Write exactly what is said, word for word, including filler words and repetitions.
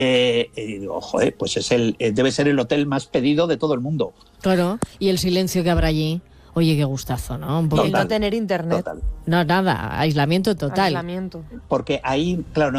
Eh, y digo, joder, pues es el, eh, debe ser el hotel más pedido de todo el mundo. Claro, y el silencio que habrá allí. Oye, qué gustazo, ¿no? Un Y poco... el no tener internet. Total. No, nada, aislamiento total. Aislamiento. Porque ahí, claro, no